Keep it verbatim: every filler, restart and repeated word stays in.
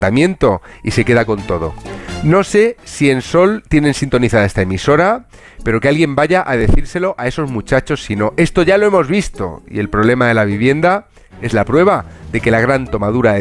y se queda con todo. No sé si en Sol tienen sintonizada esta emisora, pero que alguien vaya a decírselo a esos muchachos, si no, esto ya lo hemos visto, y el problema de la vivienda es la prueba de que la gran tomadura de